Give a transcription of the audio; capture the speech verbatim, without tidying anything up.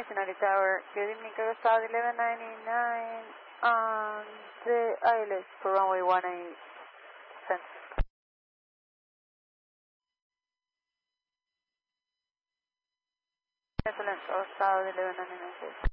Stationary Tower. Good evening, Eurostar eleven ninety-nine on the I L S for runway one eight. Excellent, Eurostar eleven ninety-nine.